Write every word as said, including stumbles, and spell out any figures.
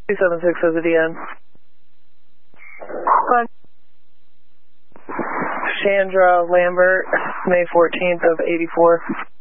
two seven six is the D N. Fun. Chandra Lambert, May fourteenth of eighty-four.